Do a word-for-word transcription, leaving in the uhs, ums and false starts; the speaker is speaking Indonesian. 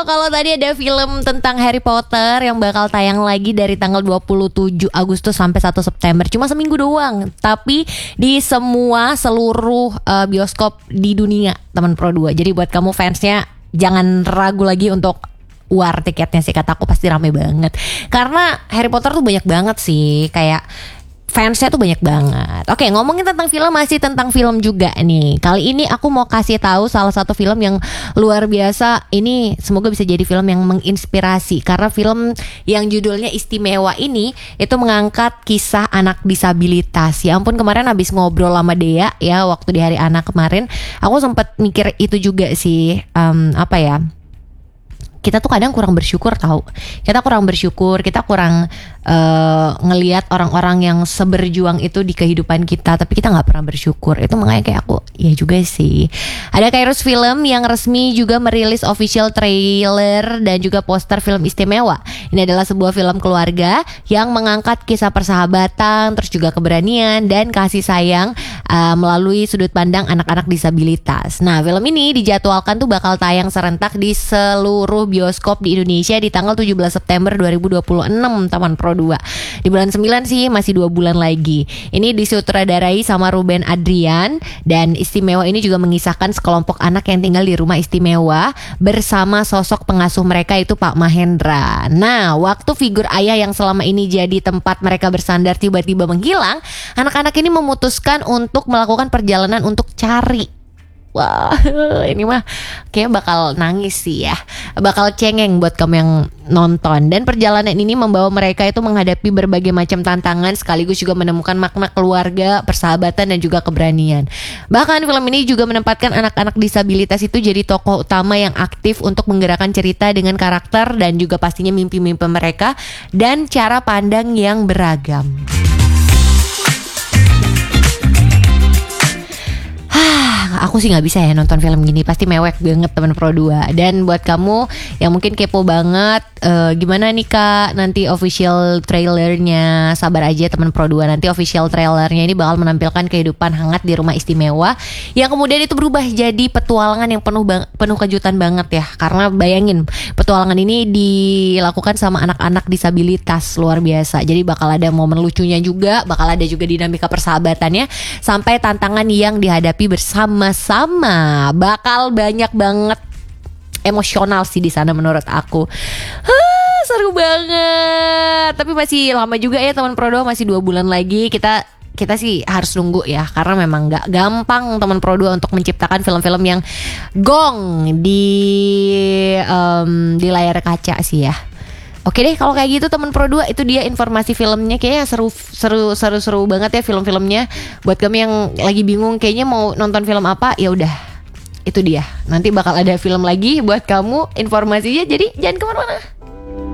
Kalau tadi ada film tentang Harry Potter yang bakal tayang lagi dari tanggal dua puluh tujuh Agustus sampai satu September. Cuma seminggu doang, tapi di semua seluruh uh, bioskop di dunia, teman Pro dua. Jadi buat kamu fansnya jangan ragu lagi untuk war tiketnya sih, kataku pasti rame banget. Karena Harry Potter tuh banyak banget sih, kayak fansnya tuh banyak banget. Oke, ngomongin tentang film, masih tentang film juga nih. Kali ini aku mau kasih tahu salah satu film yang luar biasa. Ini semoga bisa jadi film yang menginspirasi. Karena film yang judulnya Istimewa ini itu mengangkat kisah anak disabilitas. Ya ampun, kemarin habis ngobrol sama Dea ya waktu di Hari Anak kemarin, aku sempat mikir itu juga sih. um, Apa ya, kita tuh kadang kurang bersyukur tahu. Kita kurang bersyukur, kita kurang uh, ngelihat orang-orang yang seberjuang itu di kehidupan kita, tapi kita nggak pernah bersyukur. Itu makanya kayak aku, ya juga sih. Ada Kairos Film yang resmi juga merilis official trailer dan juga poster film Istimewa. Ini adalah sebuah film keluarga yang mengangkat kisah persahabatan, terus juga keberanian dan kasih sayang uh, melalui sudut pandang anak-anak disabilitas. Nah, film ini dijadwalkan tuh bakal tayang serentak di seluruh bioskop di Indonesia di tanggal tujuh belas September dua ribu dua puluh enam, teman Pro dua. Di bulan sembilan sih, masih dua bulan lagi. Ini disutradarai sama Ruben Adrian, dan Istimewa ini juga mengisahkan sekelompok anak yang tinggal di rumah istimewa bersama sosok pengasuh mereka itu Pak Mahendra. Nah, waktu figur ayah yang selama ini jadi tempat mereka bersandar tiba-tiba menghilang, anak-anak ini memutuskan untuk melakukan perjalanan untuk cari. Wah, ini mah kayak bakal nangis sih ya, bakal cengeng buat kamu yang nonton. Dan perjalanan ini membawa mereka itu menghadapi berbagai macam tantangan, sekaligus juga menemukan makna keluarga, persahabatan, dan juga keberanian. Bahkan film ini juga menempatkan anak-anak disabilitas itu jadi tokoh utama yang aktif untuk menggerakkan cerita dengan karakter dan juga pastinya mimpi-mimpi mereka dan cara pandang yang beragam. Aku sih gak bisa ya nonton film gini, pasti mewek banget teman Pro dua. Dan buat kamu yang mungkin kepo banget, uh, gimana nih Kak nanti official trailernya, sabar aja teman Pro dua. Nanti official trailernya ini bakal menampilkan kehidupan hangat di rumah istimewa yang kemudian itu berubah jadi petualangan yang penuh bang- penuh kejutan banget ya. Karena bayangin, petualangan ini dilakukan sama anak-anak disabilitas, luar biasa. Jadi bakal ada momen lucunya juga, bakal ada juga dinamika persahabatannya, sampai tantangan yang dihadapi bersama sama. Bakal banyak banget emosional sih di sana menurut aku. Huh, seru banget. Tapi masih lama juga ya teman Pro dua, masih dua bulan lagi. Kita kita sih harus nunggu ya, karena memang gak gampang teman Pro dua untuk menciptakan film-film yang gong di um, di layar kaca sih ya. Oke deh, kalau kayak gitu teman Pro dua, itu dia informasi filmnya. Kayaknya seru seru seru seru banget ya film-filmnya. Buat kami yang lagi bingung kayaknya mau nonton film apa, ya udah, itu dia. Nanti bakal ada film lagi buat kamu informasinya. Jadi jangan kemana-mana.